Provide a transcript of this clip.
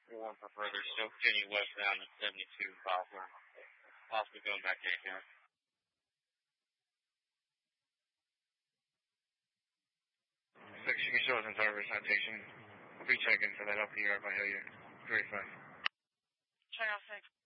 4 for further, still continue westbound at 72 Poplar. Possibly going back to ACR. 6, you can show us in service citation. We'll be checking for that up here by Hilliard. 35. Check out 6.